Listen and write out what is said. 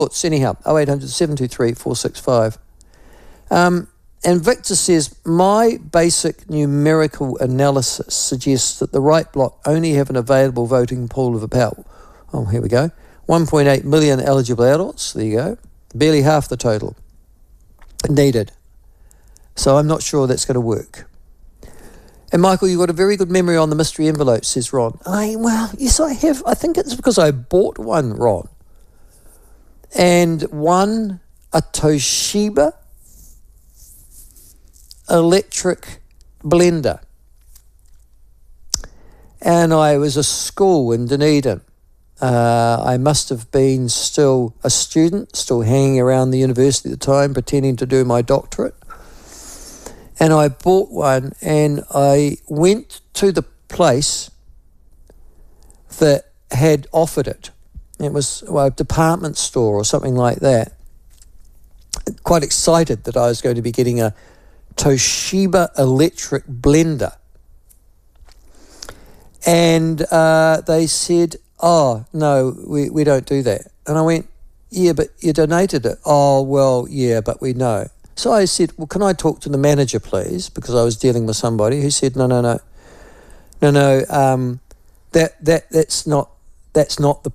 Anyhow, 0800 723 465. And Victor says, my basic numerical analysis suggests that the right bloc only have an available voting pool of about, here we go, 1.8 million eligible adults. There you go. Barely half the total needed. So I'm not sure that's going to work. And Michael, you've got a very good memory on the mystery envelope, says Ron. Yes, I have. I think it's because I bought one, Ron, and won a Toshiba electric blender. And I was at school in Dunedin. I must have been still a student, still hanging around the university at the time, pretending to do my doctorate. And I bought one, and I went to the place that had offered it. It was a department store or something like that. Quite excited that I was going to be getting a Toshiba electric blender. And they said, oh, no, we don't do that. And I went, yeah, but you donated it. Oh, well, yeah, but we know. So I said, well, can I talk to the manager, please? Because I was dealing with somebody who said, no, that's not the